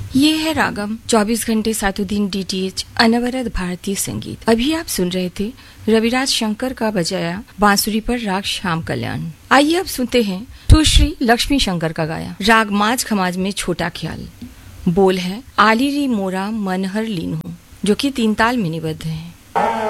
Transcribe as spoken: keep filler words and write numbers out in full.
ये है रागम, चौबीस घंटे सातों दिन डीटीएच अनवरत भारतीय संगीत। अभी आप सुन रहे थे रविराज शंकर का बजाया बांसुरी पर राग श्याम कल्याण। आइए अब सुनते हैं सुश्री लक्ष्मी शंकर का गाया राग माज खमाज में छोटा ख्याल। बोल है आली री मोरा मनहर लीन हूँ, जो कि तीन ताल में निबद्ध है।